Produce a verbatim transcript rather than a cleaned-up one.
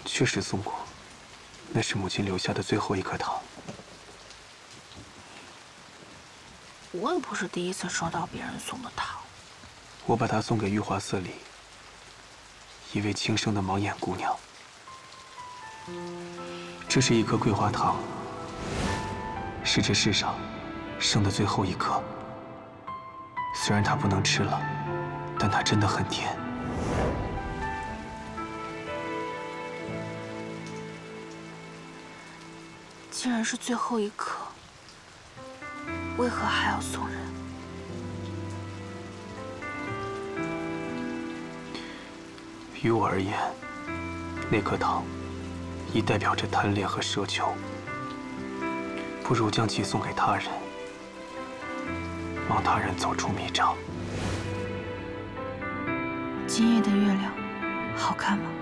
确实送过，那是母亲留下的最后一颗糖。 我也不是第一次收到别人送的糖。 我把它送给玉华寺里一位轻生的盲眼姑娘。这是一颗桂花糖，是这世上剩的最后一颗。虽然它不能吃了，但它真的很甜。 既然是最后一颗，为何还要送人？ 于我而言，那颗糖已代表着贪恋和奢求，不如将其送给他人，望他人走出迷障。 今夜的月亮好看吗？